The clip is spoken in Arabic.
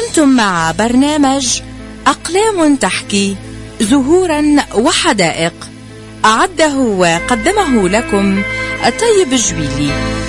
كنتم مع برنامج أقلام تحكي زهورا وحدائق، أعده وقدمه لكم الطيب الجويلي.